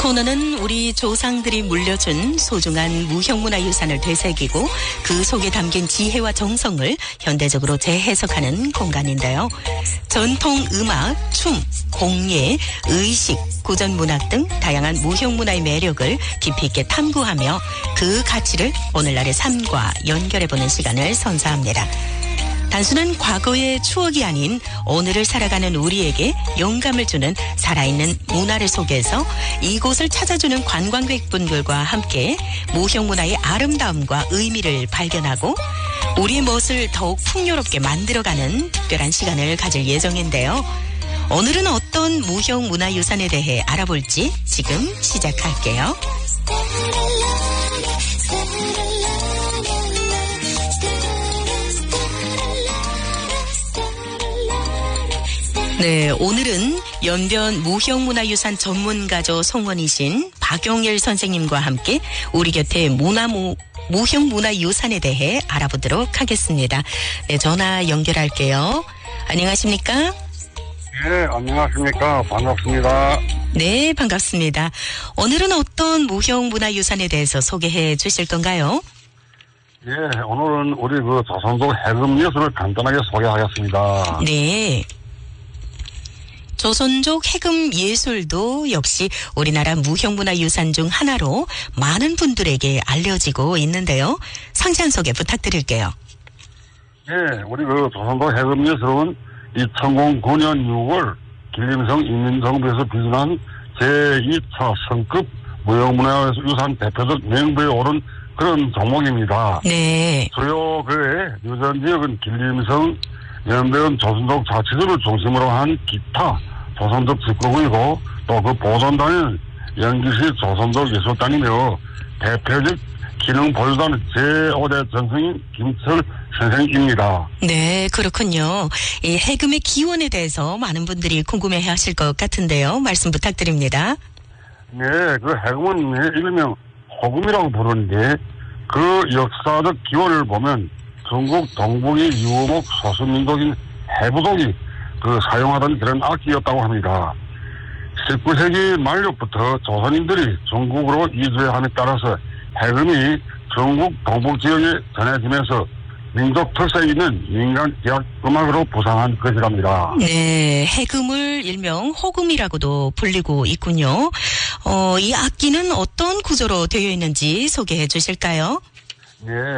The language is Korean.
코너는 우리 조상들이 물려준 소중한 무형문화유산을 되새기고 그 속에 담긴 지혜와 정성을 현대적으로 재해석하는 공간인데요. 전통 음악, 춤, 공예, 의식, 고전문학 등 다양한 무형문화의 매력을 깊이 있게 탐구하며 그 가치를 오늘날의 삶과 연결해보는 시간을 선사합니다. 단순한 과거의 추억이 아닌 오늘을 살아가는 우리에게 영감을 주는 살아있는 문화를 소개해서 이곳을 찾아주는 관광객분들과 함께 무형문화의 아름다움과 의미를 발견하고 우리의 멋을 더욱 풍요롭게 만들어가는 특별한 시간을 가질 예정인데요. 오늘은 어떤 무형문화유산에 대해 알아볼지 지금 시작할게요. 네, 오늘은 연변 무형문화유산 전문가조 성원이신 박용일 선생님과 함께 우리 곁에 무형문화유산에 대해 알아보도록 하겠습니다. 네, 전화 연결할게요. 안녕하십니까? 네, 안녕하십니까. 반갑습니다. 네, 반갑습니다. 오늘은 어떤 무형문화유산에 대해서 소개해 주실 건가요? 예, 오늘은 우리 조선족 해금 예술을 간단하게 소개하겠습니다. 네. 조선족 해금 예술도 역시 우리나라 무형문화유산 중 하나로 많은 분들에게 알려지고 있는데요. 상세한 소개 부탁드릴게요. 예, 우리 조선족 해금 예술은 2009년 6월 길림성 인민정부에서 비준한 제2차 성급 무형문화유산 대표적 명부에 오른 그런 종목입니다. 네. 주요 유전 지역은 길림성, 연변 조선족 자치도를 중심으로 한 기타 조선족 집구이고 또 그 보존단은 영주시 조선족 예술단이며 대표적 기능 보유단은 제5대 전승인 김철 선생입니다. 네, 그렇군요. 이 해금의 기원에 대해서 많은 분들이 궁금해하실 것 같은데요. 말씀 부탁드립니다. 네, 그 해금은 일명 호금이라고 부르는데 그 역사적 기원을 보면 중국 동북의 유목 소수민족인 해부족이 사용하던 그런 악기였다고 합니다. 19세기 말로부터 조선인들이 중국으로 이주함에 따라서 해금이 중국 동북 지역에 전해지면서 민족 특색 있는 민간 기악 음악으로 부상한 것이랍니다. 네, 해금을 일명 호금이라고도 불리고 있군요. 이 악기는 어떤 구조로 되어 있는지 소개해 주실까요? 네,